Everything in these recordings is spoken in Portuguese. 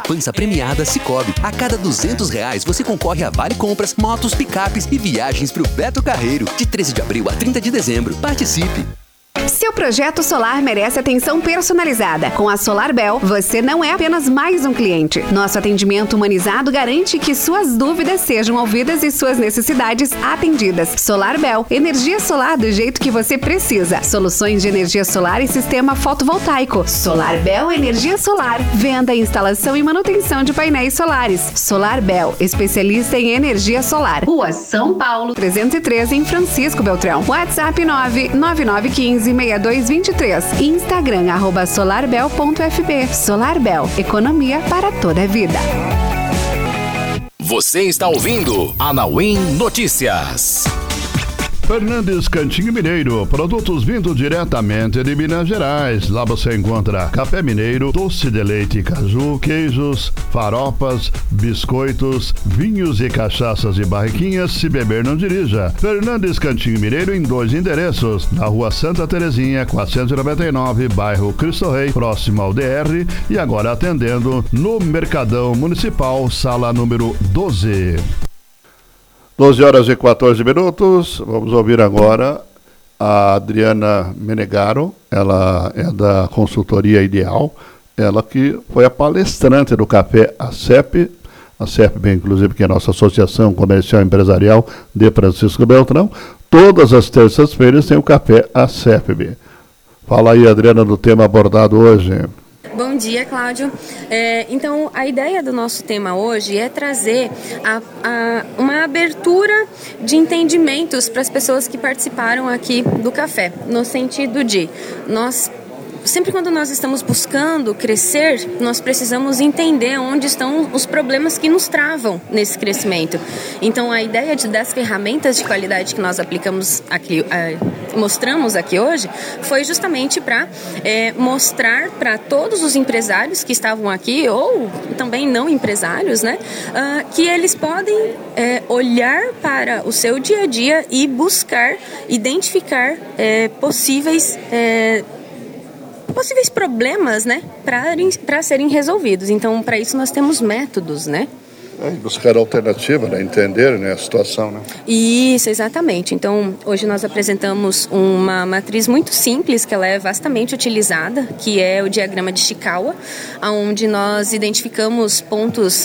Poupança premiada Sicoob. A cada R$200 você concorre a vale compras, motos, picapes e viagens pro Beto Carreiro. De 13 de abril a 30 de dezembro. Participe! Seu projeto solar merece atenção personalizada. Com a SolarBel, você não é apenas mais um cliente. Nosso atendimento humanizado garante que suas dúvidas sejam ouvidas e suas necessidades atendidas. SolarBel, energia solar do jeito que você precisa. Soluções de energia solar e sistema fotovoltaico. SolarBel Energia Solar. Venda, instalação e manutenção de painéis solares. SolarBel, especialista em energia solar. Rua São Paulo, 313, em Francisco Beltrão. WhatsApp 99915-6223. Instagram, @solarbel.fb. SolarBel, economia para toda a vida. Você está ouvindo Anauim Notícias. Fernandes Cantinho Mineiro, produtos vindo diretamente de Minas Gerais. Lá você encontra café mineiro, doce de leite e caju, queijos, faropas, biscoitos, vinhos e cachaças e barriquinhas. Se beber, não dirija. Fernandes Cantinho Mineiro em 2 endereços. Na rua Santa Terezinha, 499, bairro Cristo Rei, próximo ao DR. E agora atendendo no Mercadão Municipal, sala número 12. 12h14. Vamos ouvir agora a Adriana Menegaro. Ela é da consultoria Ideal. Ela que foi a palestrante do Café ACEP. A CEP, inclusive, que é a nossa Associação Comercial e Empresarial de Francisco Beltrão. Todas as terças-feiras tem o Café ACEP. Fala aí, Adriana, do tema abordado hoje. Bom dia, Cláudio. Então, a ideia do nosso tema hoje é trazer uma abertura de entendimentos para as pessoas que participaram aqui do café, no sentido de sempre quando nós estamos buscando crescer, nós precisamos entender onde estão os problemas que nos travam nesse crescimento. Então, a ideia das ferramentas de qualidade que nós aplicamos aqui, mostramos aqui hoje, foi justamente para mostrar para todos os empresários que estavam aqui, ou também não empresários, né, que eles podem olhar para o seu dia a dia e buscar, identificar possíveis problemas, né, para serem resolvidos. Então, para isso nós temos métodos, né? Buscar alternativa, né? Entender, né, a situação, né? Isso, exatamente. Então, hoje nós apresentamos uma matriz muito simples, que ela é vastamente utilizada, que é o diagrama de Chikawa, onde nós identificamos pontos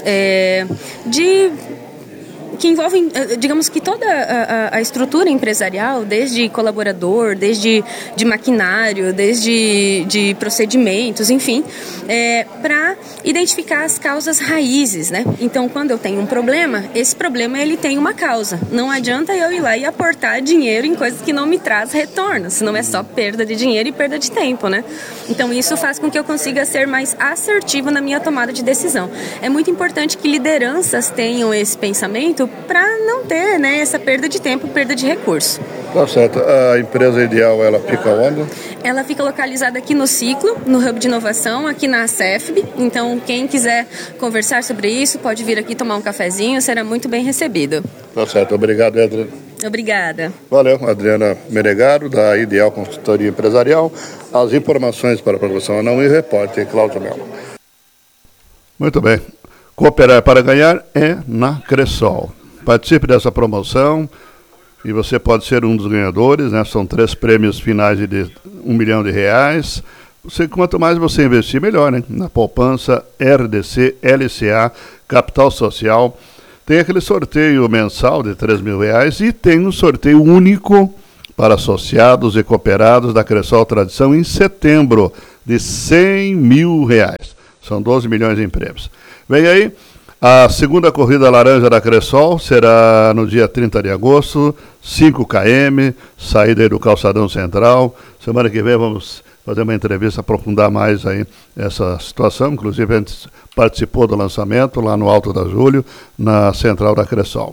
que envolvem, digamos que toda a estrutura empresarial, desde colaborador, desde de maquinário, desde de procedimentos, enfim, para identificar as causas raízes, né? Então, quando eu tenho um problema, esse problema ele tem uma causa. Não adianta eu ir lá e aportar dinheiro em coisas que não me traz retorno, senão é só perda de dinheiro e perda de tempo, né? Então, isso faz com que eu consiga ser mais assertivo na minha tomada de decisão. É muito importante que lideranças tenham esse pensamento para não ter, né, essa perda de tempo, perda de recurso. Tá certo. A empresa Ideal, ela fica onde? Ela fica localizada aqui no Ciclo, no Hub de Inovação, aqui na CEFB. Então, quem quiser conversar sobre isso, pode vir aqui tomar um cafezinho, será muito bem recebido. Tá certo. Obrigado, Adriana. Obrigada. Valeu, Adriana Menegaro, da Ideal Consultoria Empresarial. As informações para a produção Anauim, repórter Cláudio Melo. Muito bem. Cooperar para ganhar é na Cressol. Participe dessa promoção e você pode ser um dos ganhadores, né? São 3 prêmios finais de R$1 milhão. Quanto mais você investir, melhor, né? Na poupança, RDC, LCA, Capital Social. Tem aquele sorteio mensal de R$3 mil e tem um sorteio único para associados e cooperados da Cressol Tradição em setembro de R$100 mil. São 12 milhões em prêmios. Vem aí. A segunda corrida laranja da Cressol será no dia 30 de agosto, 5 km, saída aí do Calçadão Central. Semana que vem vamos fazer uma entrevista, aprofundar mais aí essa situação. Inclusive a gente participou do lançamento lá no Alto da Júlio, na central da Cressol.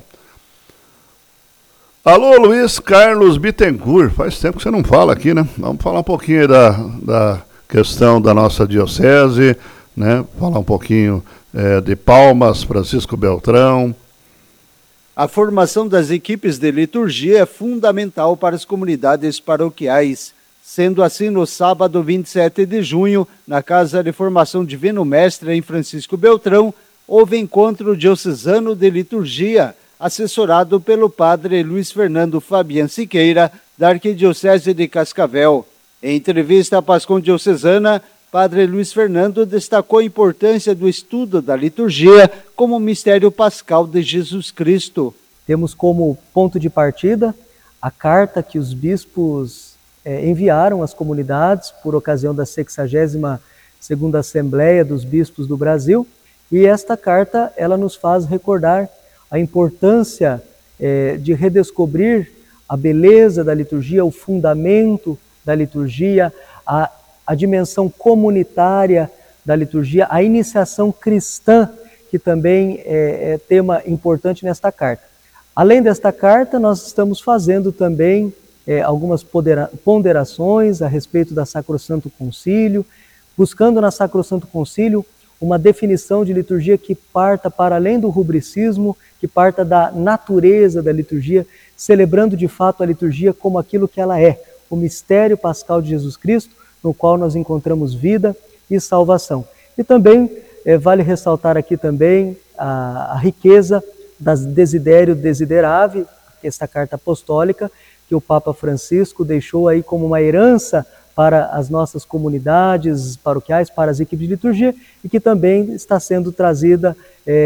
Alô, Luiz Carlos Bittencourt. Faz tempo que você não fala aqui, né? Vamos falar um pouquinho da questão da nossa diocese, né? Falar um pouquinho de Palmas, Francisco Beltrão. A formação das equipes de liturgia é fundamental para as comunidades paroquiais. Sendo assim, no sábado 27 de junho, na Casa de Formação Divino Mestre em Francisco Beltrão, houve encontro diocesano de liturgia, assessorado pelo padre Luiz Fernando Fabian Siqueira, da Arquidiocese de Cascavel. Em entrevista à Pascom Diocesana, padre Luiz Fernando destacou a importância do estudo da liturgia como mistério pascal de Jesus Cristo. Temos como ponto de partida a carta que os bispos enviaram às comunidades por ocasião da 62ª Assembleia dos Bispos do Brasil, e esta carta ela nos faz recordar a importância de redescobrir a beleza da liturgia, o fundamento da liturgia, a dimensão comunitária da liturgia, a iniciação cristã, que também é tema importante nesta carta. Além desta carta, nós estamos fazendo também algumas ponderações a respeito da Sacrosanto Concílio, buscando na Sacrosanto Concílio uma definição de liturgia que parta para além do rubricismo, que parta da natureza da liturgia, celebrando de fato a liturgia como aquilo que ela é, o mistério pascal de Jesus Cristo, no qual nós encontramos vida e salvação. E também vale ressaltar aqui também a riqueza das Desidério Desiderave, esta carta apostólica que o Papa Francisco deixou aí como uma herança para as nossas comunidades paroquiais, para as equipes de liturgia, e que também está sendo trazida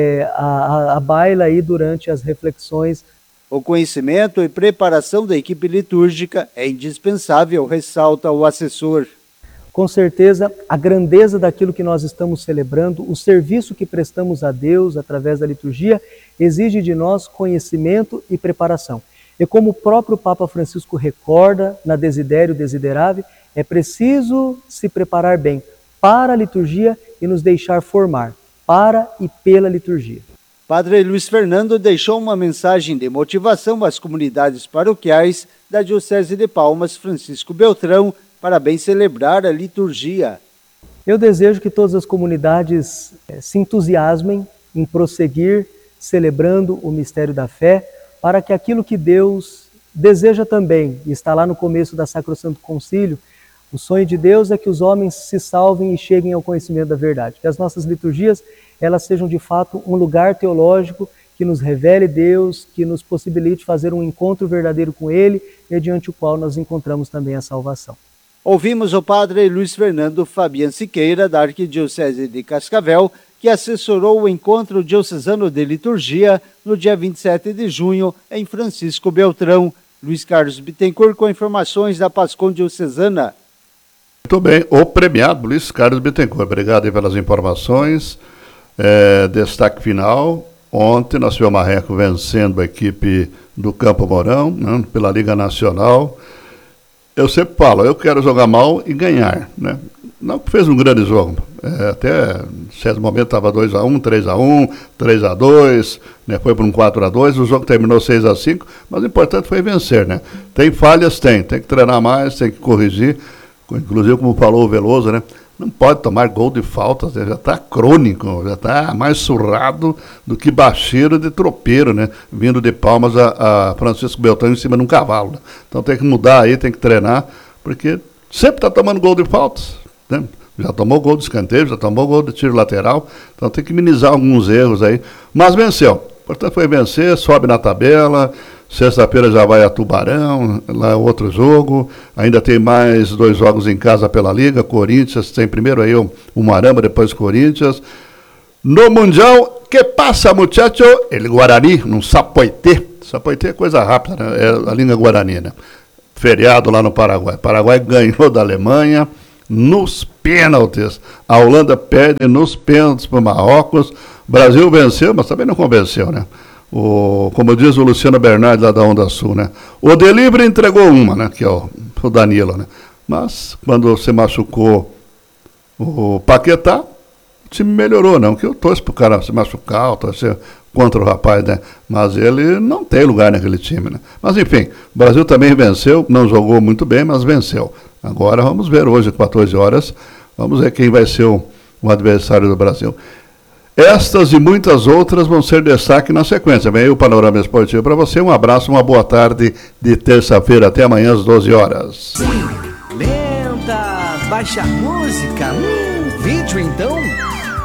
à baila aí durante as reflexões. O conhecimento e preparação da equipe litúrgica é indispensável, ressalta o assessor. Com certeza, a grandeza daquilo que nós estamos celebrando, o serviço que prestamos a Deus através da liturgia, exige de nós conhecimento e preparação. E como o próprio Papa Francisco recorda na Desidério Desiderave, é preciso se preparar bem para a liturgia e nos deixar formar para e pela liturgia. Padre Luiz Fernando deixou uma mensagem de motivação às comunidades paroquiais da Diocese de Palmas Francisco Beltrão para bem celebrar a liturgia. Eu desejo que todas as comunidades se entusiasmem em prosseguir celebrando o mistério da fé, para que aquilo que Deus deseja também, e está lá no começo da Sacrosanto Concílio, o sonho de Deus é que os homens se salvem e cheguem ao conhecimento da verdade. Que as nossas liturgias, elas sejam de fato um lugar teológico que nos revele Deus, que nos possibilite fazer um encontro verdadeiro com Ele, mediante o qual nós encontramos também a salvação. Ouvimos o padre Luiz Fernando Fabian Siqueira, da Arquidiocese de Cascavel, que assessorou o encontro diocesano de liturgia no dia 27 de junho em Francisco Beltrão. Luiz Carlos Bittencourt com informações da Pascom Diocesana. Muito bem, o premiado Luiz Carlos Bittencourt. Obrigado aí pelas informações. Destaque final, ontem nós tivemos o Marreco vencendo a equipe do Campo Mourão, né, pela Liga Nacional. Eu sempre falo, eu quero jogar mal e ganhar, né? Não que fez um grande jogo, até em certo momento estava 2-1, 3-1, 3-2, né? Foi para um 4-2, o jogo terminou 6-5, mas o importante foi vencer, né? Tem falhas? Tem que treinar mais, tem que corrigir, inclusive como falou o Veloso, né? Não pode tomar gol de falta, já está crônico, já está mais surrado do que baixeiro de tropeiro, né? Vindo de Palmas a Francisco Beltrão em cima de um cavalo, né? Então tem que mudar aí, tem que treinar, porque sempre está tomando gol de faltas, né? Já tomou gol de escanteio, já tomou gol de tiro lateral, então tem que minimizar alguns erros aí, mas venceu. Portanto foi vencer, sobe na tabela. Sexta-feira já vai a Tubarão, lá é outro jogo, ainda tem mais 2 jogos em casa pela Liga, Corinthians, tem primeiro aí o Maramba, depois Corinthians. No Mundial, que passa, muchacho? El Guarani, num Sapoité. Sapoité é coisa rápida, né? É a língua guarani, né? Feriado lá no Paraguai. Paraguai ganhou da Alemanha nos pênaltis. A Holanda perde nos pênaltis para o Marrocos. Brasil venceu, mas também não convenceu, né? Como diz o Luciano Bernardi lá da Onda Sul, né? O Delivery entregou uma, né? Que é o Danilo, né? Mas quando se machucou o Paquetá, o time melhorou, não que eu torço pro cara se machucar, torcer contra o rapaz, né? Mas ele não tem lugar naquele time, né? Mas enfim, o Brasil também venceu, não jogou muito bem, mas venceu. Agora vamos ver hoje, 14 horas, vamos ver quem vai ser o adversário do Brasil. Estas e muitas outras vão ser destaque na sequência. Vem aí o Panorama Esportivo para você. Um abraço, uma boa tarde de terça-feira. Até amanhã às 12 horas. Baixar música? Vídeo então?